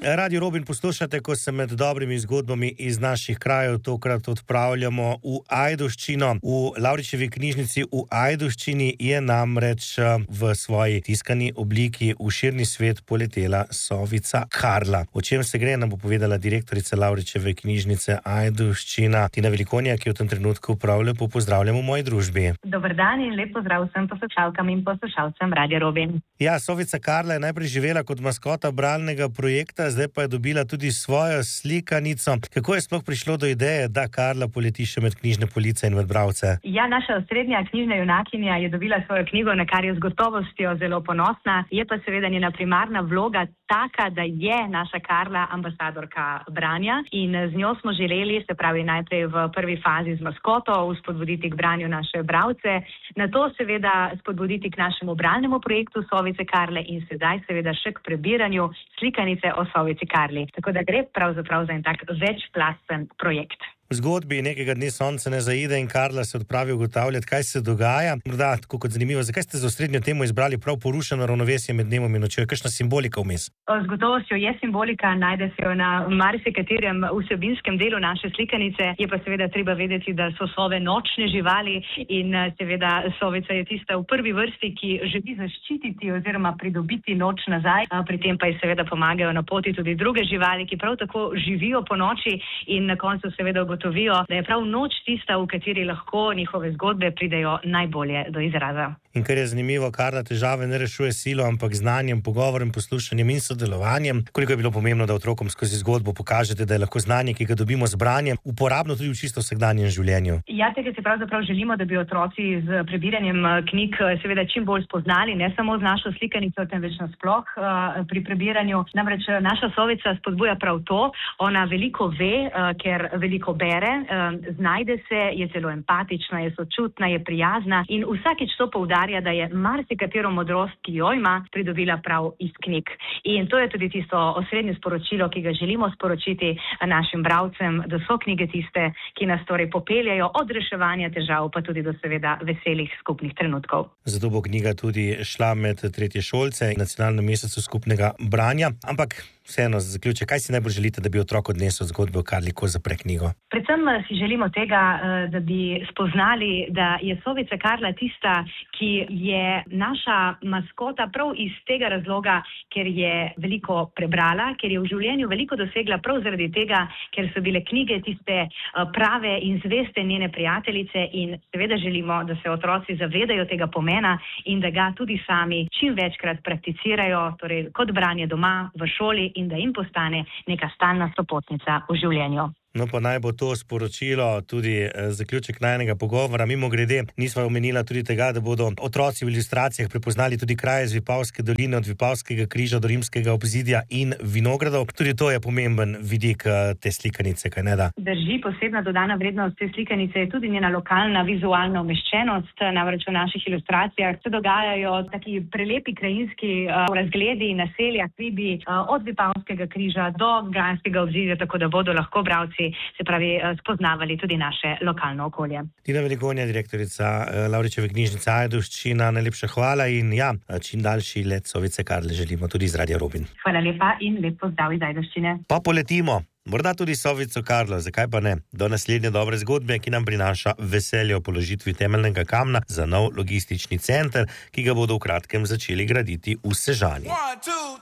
Radio Robin poslušate, ko se med dobrimi zgodbami iz naših krajev tokrat odpravljamo v Ajdovščino. V Lavričevi knjižnici v Ajdovščini je namreč v svoji tiskani obliki v širni svet poletela sovica Karla. O čem se gre, nam bo povedala direktorica Lavričeve knjižnice Ajdovščina Tina Velikonja, ki v tem trenutku prav lepo pozdravljam v moji družbi. Dober dan in lep pozdrav vsem poslušalkam in poslušalcem Radio Robin. Ja, sovica Karla je najprej živela kot maskota bralnega projekta, zdaj pa je dobila tudi svojo slikanico. Kako je sploh prišlo do ideje, da Karla poleti še med knjižne police in med bralce? Ja, naša osrednja knjižna junakinja je dobila svojo knjigo, na kar je z gotovostjo zelo ponosna. Je pa seveda njena primarna vloga taka, da je naša Karla ambasadorka branja in z njo smo želeli, se pravi najprej v prvi fazi z maskoto, spodbuditi k branju naše bralce, nato seveda spodbuditi k našemu bralnemu projektu Sovice Karle in sedaj seveda še k prebiranju slikanice o Sovici Karli. Tako da gre pravzaprav za en tak večplasten projekt. V zgodbi nekega dne sonce ne zaide in Karla se odpravi ugotavljati, kaj se dogaja. Morda tako kot zanimivo, zakaj ste za osrednjo temo izbrali prav porušeno ravnovesje med dnevom in nočjo? Kakšna simbolika vmes? Z gotovostjo je simbolika, najde se jo na marsikaterem vsebinskem delu naše slikanice. Je pa seveda treba vedeti, da so sove nočne živali in seveda sovica je tista v prvi vrsti, ki želi zaščititi oziroma pridobiti noč nazaj. Pri tem pa ji seveda pomagajo na poti tudi druge živali, ki prav tako živijo po noči in na koncu seveda ugotovijo, da je prav noč tista, v kateri lahko njihove zgodbe pridejo najbolje do izraza. In kar je zanimivo, Karla težave ne rešuje silo, ampak znanjem, pogovorem, poslušanjem in sodelovanjem. Koliko je bilo pomembno, da otrokom skozi zgodbo pokažete, da je lahko znanje, ki ga dobimo z branjem, uporabno tudi v čisto vsakdanjem življenju? Ja, tega se pravzaprav želimo, da bi otroci z prebiranjem knjig seveda čim bolj spoznali, ne samo z našo slikanico, temveč nasploh pri prebiranju. Namreč naša sovica spodbuja prav to, ona veliko ve, ker veliko bere, znajde se, je zelo empatična, je sočutna, je prijazna in vsakič to poudarja, da je marsikatero modrost, ki jo ima, pridobila prav iz knjig. In to je tudi tisto osrednje sporočilo, ki ga želimo sporočiti našim bralcem, da so knjige tiste, ki nas torej popeljajo od reševanja težav, pa tudi do seveda veselih skupnih trenutkov. Zato bo knjiga tudi šla med tretješolce in nacionalnem mesecu skupnega branja. Ampak vseeno, za zaključek, kaj si najbolj želite, da bi otrok odnesel zgodbe o Karli, ko zapre knjigo? Predvsem si želimo tega, da bi spoznali, da je sovica Karla tista, ki je naša maskota prav iz tega razloga, ker je veliko prebrala, ker je v življenju veliko dosegla prav zaradi tega, ker so bile knjige tiste prave in zveste njene prijateljice in seveda želimo, da se otroci zavedajo tega pomena in da ga tudi sami čim večkrat prakticirajo, torej kot branje doma, v šoli in da jim postane neka stalna sopotnica v življenju. No pa naj bo to sporočilo tudi zaključek najnega pogovora. Mimogrede, nisva omenila tudi tega, da bodo otroci v ilustracijah prepoznali tudi kraje z Vipavske doline, od Vipavskega križa do Rimskega obzidja in vinogradov. Tudi to je pomemben vidik te slikanice, kaj ne da? Drži, posebna dodana vrednost te slikanice je tudi njena lokalna vizualna umeščenost. Namreč v naših ilustracijah se dogajajo taki prelepi krajinski razgledi naselja, hribi od Vipavskega križa do Granskega obzidja, tako da bodo lahko bralci se pravi spoznavali tudi naše lokalno okolje. Tina Velikonja, direktorica Lavričeve knjižnice Ajdovščina, najlepša hvala in ja, čim daljši let sovice Karle želimo tudi z Radio Robin. Hvala lepa in lep pozdrav iz Ajdovščine. Pa poletimo, morda tudi sovico Karlo, zakaj pa ne? Do naslednje dobre zgodbe, ki nam prinaša veselje o položitvi temeljnega kamna za nov logistični center, ki ga bodo v kratkem začeli graditi v Sežani. 1, 2,